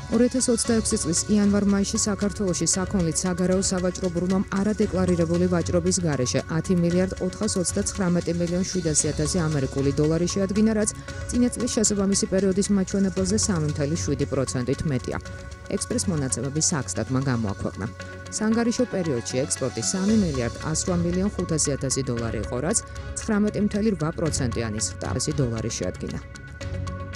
2026 წლის იანვარ-მაისში საქართველოში საქონლით საგარეო სავაჭრო ბრუნვამ არადეკლარირებული ვაჭრობის გარეშე 10 მილიარდ 439 მილიონ 700 ამერიკული დოლარი შეადგინა, რაც წინა წლის შესაბამისი პერიოდის მაჩვენებელზე 3.7%-ით მეტია. ექსპრეს მონაცემები საქსტატმა გამოაქვეყნა. სანგარიშო პერიოდში ექსპორტი 3 მილიარდ 108 მილიონ 500 დოლარი იყო, რაც 19.8%-იანი ზრდა $100 შეადგინა.